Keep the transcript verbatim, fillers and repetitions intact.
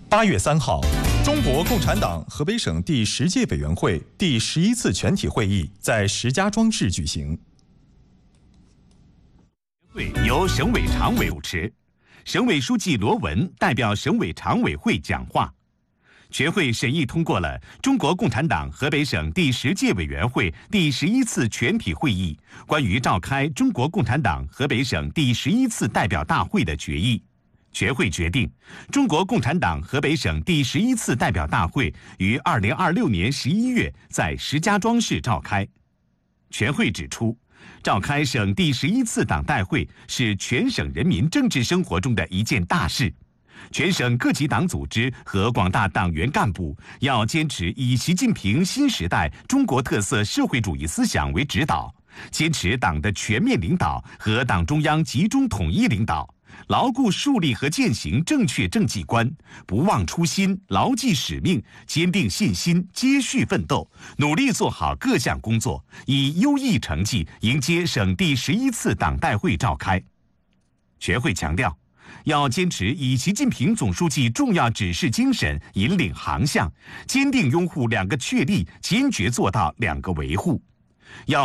八月三号，中国共产党河北省第十届委员会第十一次全体会议在石家庄市举行。 会由省委常委主持，省委书记罗文代表省委常委会讲话。全会审议通过了中国共产党河北省第十届委员会第十一次全体会议关于召开中国共产党河北省第十一次代表大会的决议。全会决定，中国共产党河北省第十一次代表大会于二零二六年十一月在石家庄市召开。全会指出，召开省第十一次党代会是全省人民政治生活中的一件大事。全省各级党组织和广大党员干部要坚持以习近平新时代中国特色社会主义思想为指导，坚持党的全面领导和党中央集中统一领导，牢固树立和践行正确政绩观，不忘初心，牢记使命，坚定信心，接续奋斗，努力做好各项工作，以优异成绩迎接省第十一次党代会召开。全会强调，要坚持以习近平总书记重要指示精神引领航向，坚定拥护两个确立，坚决做到两个维护。要